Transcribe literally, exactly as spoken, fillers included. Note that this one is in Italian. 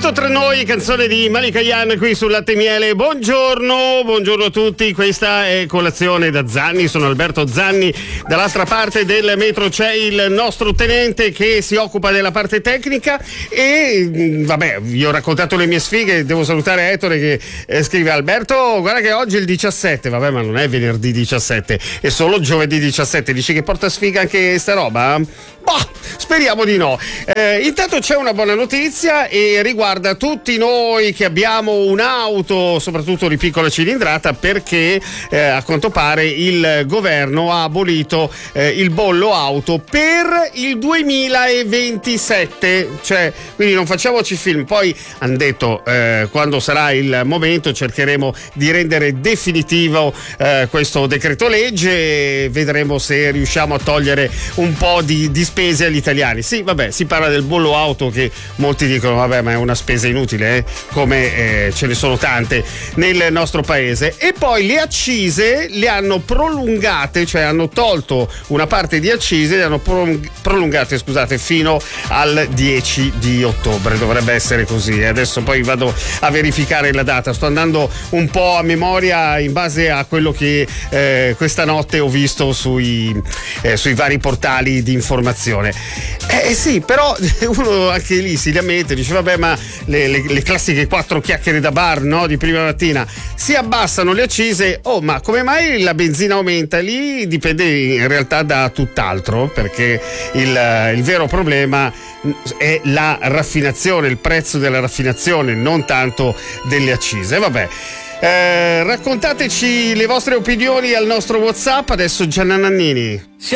Tutto tra noi, canzone di Malika Yan qui sul Latte e Miele. Buongiorno, buongiorno a tutti. Questa è Colazione da Zanni. Sono Alberto Zanni. Dall'altra parte del metro c'è il nostro tenente che si occupa della parte tecnica. E vabbè, vi ho raccontato le mie sfighe. Devo salutare Ettore che eh, scrive: Alberto, guarda che oggi è il diciassette. Vabbè, ma non è venerdì diciassette, è solo giovedì diciassette. Dici che porta sfiga anche sta roba? Bah, speriamo di no. Eh, intanto c'è una buona notizia e riguarda tutti noi che abbiamo un'auto, soprattutto di piccola cilindrata, perché eh, a quanto pare il governo ha abolito eh, il bollo auto per il duemilaventisette. Cioè, quindi non facciamoci film. Poi hanno detto eh, quando sarà il momento cercheremo di rendere definitivo eh, questo decreto legge e vedremo se riusciamo a togliere un po' di, di spese agli italiani. Sì, vabbè, si parla del bollo auto che molti dicono vabbè, ma è una spesa inutile, eh? come eh, ce ne sono tante nel nostro paese. E poi le accise le hanno prolungate, cioè hanno tolto una parte di accise, le hanno prolungate, scusate, fino al dieci di ottobre. Dovrebbe essere così. Adesso poi vado a verificare la data. Sto andando un po' a memoria in base a quello che eh, questa notte ho visto sui, eh, sui vari portali di informazione. Eh sì, però uno anche lì si lamenta, dice vabbè, ma le, le, le classiche quattro chiacchiere da bar, no, di prima mattina, si abbassano le accise. Oh, ma come mai la benzina aumenta? Lì dipende in realtà da tutt'altro, perché il, il vero problema è la raffinazione, il prezzo della raffinazione, non tanto delle accise. Vabbè. Eh, raccontateci le vostre opinioni al nostro WhatsApp. Adesso Gianna Nannini.